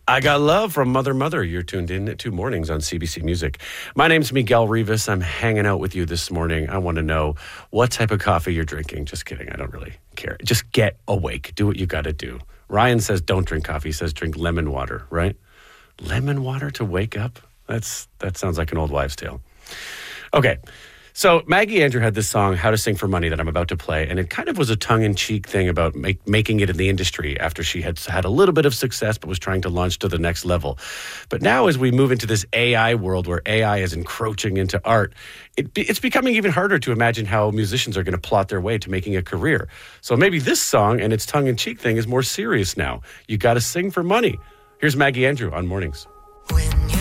I Got Love from Mother Mother. You're tuned in to Mornings on CBC Music. My name's Miguel Rivas. I'm hanging out with you this morning. I want to know what type of coffee you're drinking. Just kidding. I don't really care. Just get awake. Do what you got to do. Ryan says don't drink coffee. He says drink lemon water, right? Lemon water to wake up? That sounds like an old wives' tale. Okay. So Maggie Andrew had this song, How to Sing for Money, that I'm about to play, and it kind of was a tongue-in-cheek thing about making it in the industry after she had had a little bit of success but was trying to launch to the next level. But now as we move into this AI world where AI is encroaching into art, it's becoming even harder to imagine how musicians are going to plot their way to making a career. So maybe this song and its tongue-in-cheek thing is more serious now. You got to sing for money. Here's Maggie Andrew on Mornings.